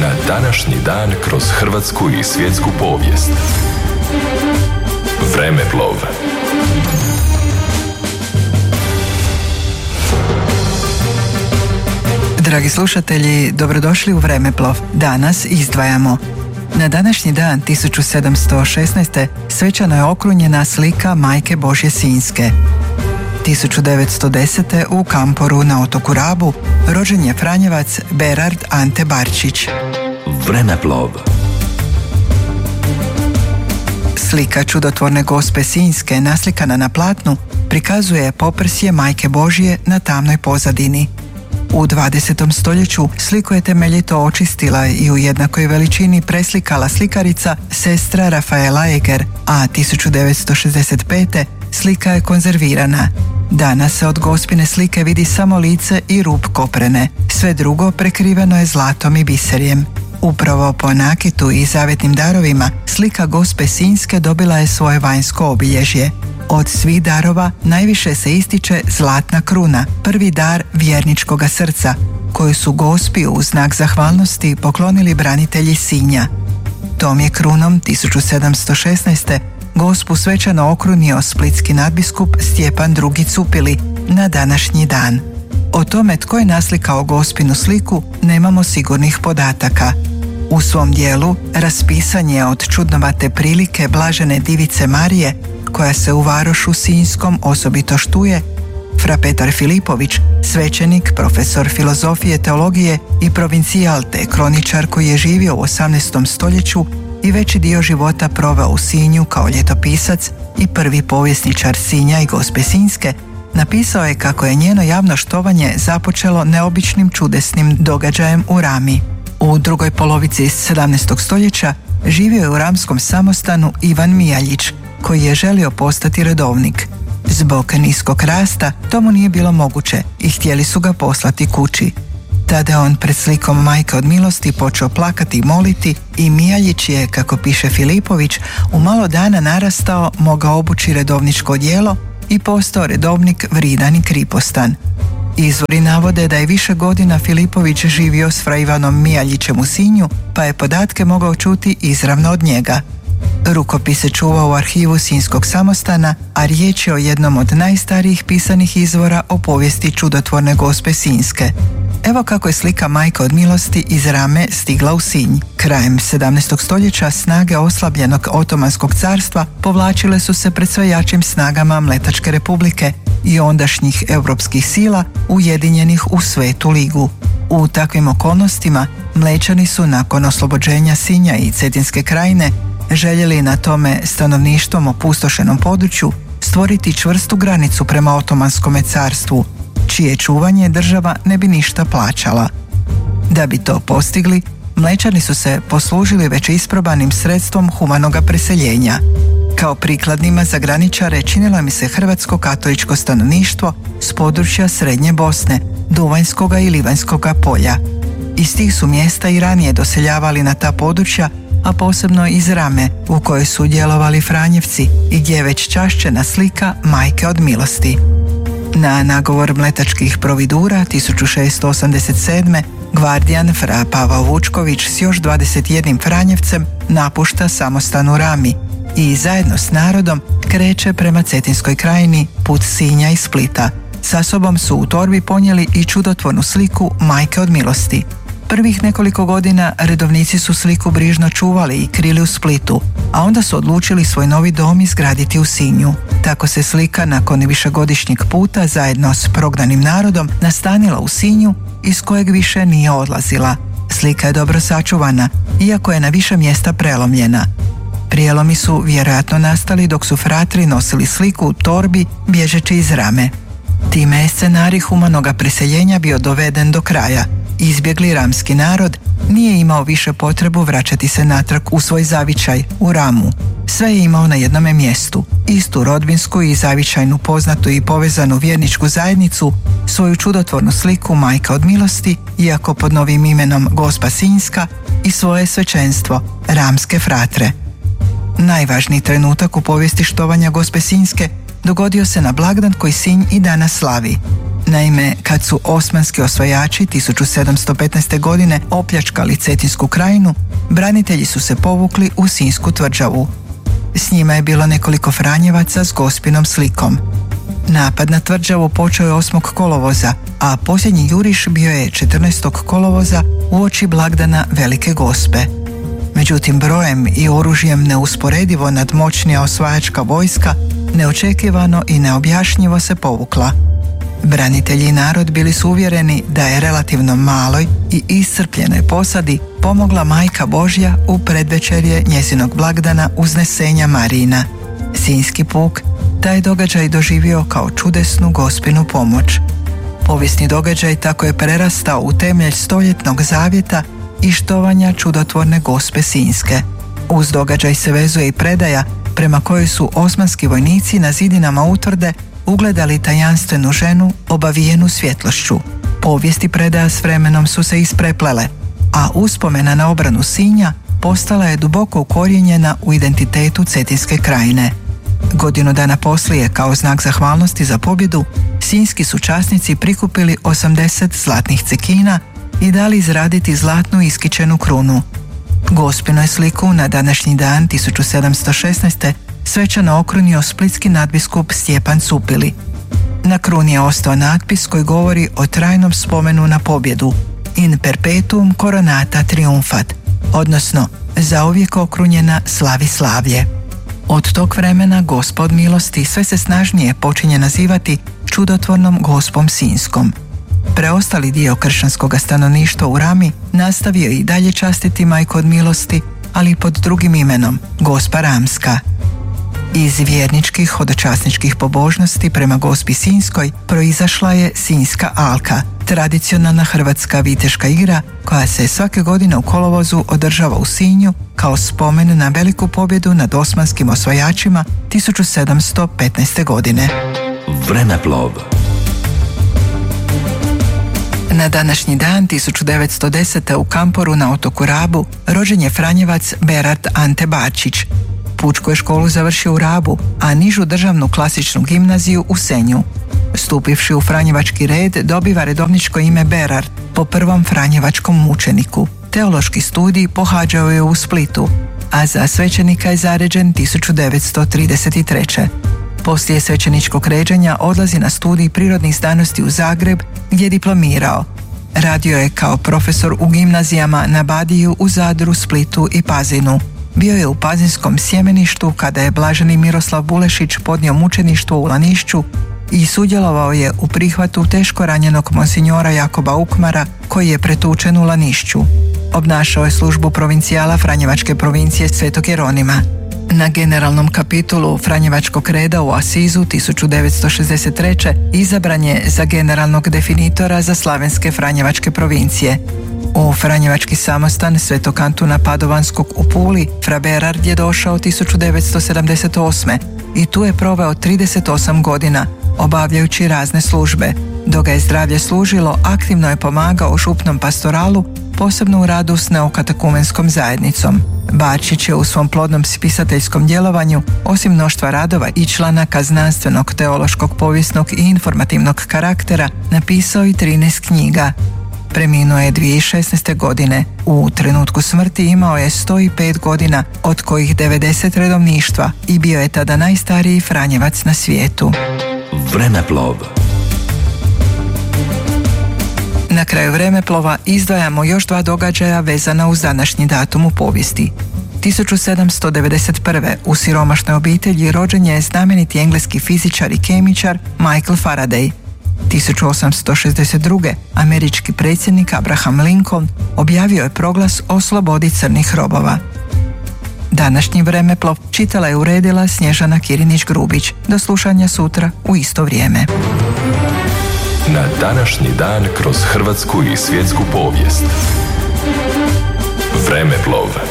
na današnji dan kroz hrvatsku i svjetsku povijest. Vremeplov. Dragi slušatelji, dobrodošli u Vremeplov. Danas izdvajamo. Na današnji dan 1716. svečano je okrunjena slika Majke Božje Sinjske. 1910. u Kamporu na otoku Rabu rođen je Franjevac Berard Ante Barčić. Vremeplov. Slika čudotvorne Gospe Sinjske naslikana na platnu prikazuje poprsje Majke Božje na tamnoj pozadini. U 20. stoljeću sliku je temeljito očistila i u jednakoj veličini preslikala slikarica sestra Rafaela Eger, a 1965. slika je konzervirana. Danas se od Gospine slike vidi samo lice i rub koprene, sve drugo prekriveno je zlatom i biserjem. Upravo po nakitu i zavetnim darovima slika Gospe Sinjske dobila je svoje vanjsko obilježje. Od svih darova najviše se ističe zlatna kruna, prvi dar vjerničkoga srca, koju su Gospi u znak zahvalnosti poklonili branitelji Sinja. Tom je krunom 1716. Gospu svečano okrunio splitski nadbiskup Stjepan II. Cupili na današnji dan. O tome tko je naslikao Gospinu sliku nemamo sigurnih podataka. U svom dijelu raspisan je od čudnovate prilike blažene divice Marije, koja se u varošu Sinjskom osobito štuje, fra Petar Filipović, svećenik, profesor filozofije, teologije i provincijal te kroničar koji je živio u 18. stoljeću i veći dio života proveo u Sinju kao ljetopisac i prvi povjesničar Sinja i Gospe Sinjske, napisao je kako je njeno javno štovanje započelo neobičnim čudesnim događajem u Rami. U drugoj polovici 17. stoljeća živio je u ramskom samostanu Ivan Mijaljić, koji je želio postati redovnik. Zbog niskog rasta to mu nije bilo moguće i htjeli su ga poslati kući. Tada je on pred slikom Majke od milosti počeo plakati i moliti i Mijaljić je, kako piše Filipović, u malo dana narastao, mogao obući redovničko odijelo i postao redovnik vridan i kripostan. Izvori navode da je više godina Filipović živio s fra Ivanom Mijaljićem u Sinju, pa je podatke mogao čuti izravno od njega. Rukopis se čuva u arhivu Sinjskog samostana, a riječ je o jednom od najstarijih pisanih izvora o povijesti čudotvorne Gospe Sinjske. Evo kako je slika Majke od milosti iz Rame stigla u Sinj. Krajem 17. stoljeća snage oslabljenog Otomanskog carstva povlačile su se pred sve jačim snagama Mletačke republike i ondašnjih europskih sila ujedinjenih u Svetu ligu. U takvim okolnostima Mlečani su nakon oslobođenja Sinja i Cetinske krajine željeli na tome stanovništvom opustošenom području stvoriti čvrstu granicu prema Otomanskome carstvu, čije čuvanje država ne bi ništa plaćala. Da bi to postigli, Mlečani su se poslužili već isprobanim sredstvom humanoga preseljenja. Kao prikladnima za graničare činilo mi se hrvatsko katoličko stanovništvo s područja Srednje Bosne, Duvanjskoga i Livanjskoga polja. Iz tih su mjesta i ranije doseljavali na ta područja, a posebno iz Rame, u kojoj su djelovali Franjevci i gdje je već čašćena slika Majke od milosti. Na nagovor mletačkih providura 1687. gvardijan fra Pavao Vučković s još 21 Franjevcem napušta samostan u Rami i zajedno s narodom kreće prema Cetinskoj krajini put Sinja i Splita. Sa sobom su u torbi ponijeli i čudotvornu sliku Majke od milosti. Prvih nekoliko godina redovnici su sliku brižno čuvali i krili u Splitu, a onda su odlučili svoj novi dom izgraditi u Sinju. Tako se slika nakon višegodišnjeg puta zajedno s prognanim narodom nastanila u Sinju, iz kojeg više nije odlazila. Slika je dobro sačuvana, iako je na više mjesta prelomljena. Prijelomi su vjerojatno nastali dok su fratri nosili sliku u torbi bježeći iz Rame. Time je scenarij humanoga preseljenja bio doveden do kraja. Izbjegli ramski narod nije imao više potrebu vraćati se natrag u svoj zavičaj, u Ramu. Sve je imao na jednome mjestu, istu rodbinsku i zavičajnu poznatu i povezanu vjerničku zajednicu, svoju čudotvornu sliku Majka od milosti, iako pod novim imenom Gospa Sinjska, i svoje svećenstvo, ramske fratre. Najvažniji trenutak u povijesti štovanja Gospe Sinjske dogodio se na blagdan koji Sinj i danas slavi. Naime, kad su osmanski osvajači 1715. godine opljačkali Cetinsku krajinu, branitelji su se povukli u Sinjsku tvrđavu. S njima je bilo nekoliko franjevaca s gospinom slikom. Napad na tvrđavu počeo je 8. kolovoza, a posljednji juriš bio je 14. kolovoza uoči blagdana Velike Gospe. Međutim, brojem i oružjem neusporedivo nadmoćnija osvajačka vojska neočekivano i neobjašnjivo se povukla. Branitelji i narod bili su uvjereni da je relativno maloj i iscrpljenoj posadi pomogla Majka Božja u predvečerje njezinog blagdana Uznesenja Marijina. Sinjski puk taj događaj doživio kao čudesnu gospinu pomoć. Povijesni događaj tako je prerastao u temelj stoljetnog zavjeta i štovanja čudotvorne Gospe Sinjske. Uz događaj se vezuje i predaja prema kojoj su osmanski vojnici na zidinama utvrde ugledali tajanstvenu ženu obavijenu svjetlošću. Povijesti predaja s vremenom su se ispreplele, a uspomena na obranu Sinja postala je duboko ukorijenjena u identitetu Cetinske krajine. Godinu dana poslije, kao znak zahvalnosti za pobjedu, sinjski su časnici prikupili 80 zlatnih cekina i dali izraditi zlatnu iskičenu krunu. Gospinu je sliku na današnji dan 1716. svečano okrunio splitski nadbiskup Stjepan Cupili. Na kruni je ostao natpis koji govori o trajnom spomenu na pobjedu, in perpetuum coronata triumfat, odnosno zauvijek okrunjena slavi slavlje. Od tog vremena Gospa od milosti sve se snažnije počinje nazivati čudotvornom Gospom Sinjskom. Preostali dio kršćanskog stanovništva u Rami nastavio i dalje častiti Majku od milosti, ali pod drugim imenom, Gospa Ramska. Iz vjerničkih hodočasničkih pobožnosti prema Gospi Sinjskoj proizašla je Sinjska alka, tradicionalna hrvatska viteška igra koja se svake godine u kolovozu održava u Sinju kao spomen na veliku pobjedu nad osmanskim osvajačima 1715. godine. Vremeplov. Na današnji dan 1910. u Kamporu na otoku Rabu rođen je franjevac Berard Ante Bačić. Pučku je školu završio u Rabu, a nižu državnu klasičnu gimnaziju u Senju. Stupivši u franjevački red, dobiva redovničko ime Berard po prvom franjevačkom mučeniku. Teološki studij pohađao je u Splitu, a za svećenika je zaređen 1933. Poslije svećeničkog ređenja odlazi na studij prirodnih znanosti u Zagreb, gdje je diplomirao. Radio je kao profesor u gimnazijama na Badiju, u Zadru, Splitu i Pazinu. Bio je u pazinskom sjemeništu kada je blaženi Miroslav Bulešić podnio mučeništvo u Lanišću i sudjelovao je u prihvatu teško ranjenog monsinjora Jakoba Ukmara koji je pretučen u Lanišću. Obnašao je službu provincijala Franjevačke provincije Svetog Jeronima. Na generalnom kapitulu Franjevačkog reda u Asizu 1963. izabran je za generalnog definitora za slavenske Franjevačke provincije. U Franjevački samostan Svetog Antuna Padovanskog u Puli fra Berard je došao 1978. i tu je proveo 38 godina, obavljajući razne službe. Dok ga je zdravlje služilo, aktivno je pomagao župnom pastoralu, posebno u radu s neokatekumenskom zajednicom. Bačić je u svom plodnom spisateljskom djelovanju, osim mnoštva radova i članaka znanstvenog, teološkog, povijesnog i informativnog karaktera, napisao i 13 knjiga. Preminuo je 2016. godine. U trenutku smrti imao je 105 godina, od kojih 90 redovništva i bio je tada najstariji franjevac na svijetu. Vremeplov. Na kraju vremeplova izdvajamo još 2 događaja vezana uz današnji datum u povijesti. 1791. u siromašnoj obitelji rođen je znameniti engleski fizičar i kemičar Michael Faraday. 1862. američki predsjednik Abraham Lincoln objavio je proglas o slobodi crnih robova. Današnji vremeplov čitala i uredila Snježana Kirinić-Grubić. Do slušanja sutra u isto vrijeme. Na današnji dan kroz hrvatsku i svjetsku povijest. Vremeplov.